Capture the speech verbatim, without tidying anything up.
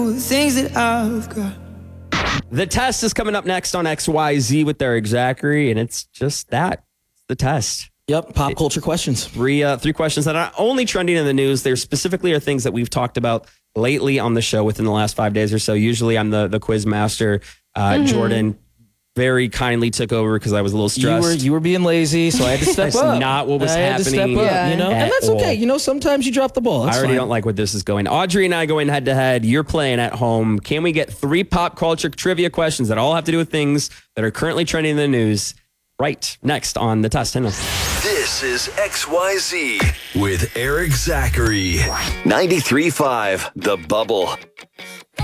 things that I've got. The test is coming up next on X Y Z with Eric Zachary, and it's just that. It's the test. Yep, pop culture questions. Three uh, three questions that are only trending in the news. They specifically are things that we've talked about lately on the show within the last five days or so. Usually I'm the, the quiz master. Uh, mm-hmm. Jordan very kindly took over because I was a little stressed. You were you were being lazy, so I had to step That's up. not what was I had happening. To step up, yeah. you know, and that's okay. all. You know, sometimes you drop the ball. That's I already fine. don't like where this is going. Audrey and I going head to head. You're playing at home. Can we get three pop culture trivia questions that all have to do with things that are currently trending in the news? Right next on the test. Hang on. This is X Y Z with Eric Zachary. ninety-three point five The Bubble.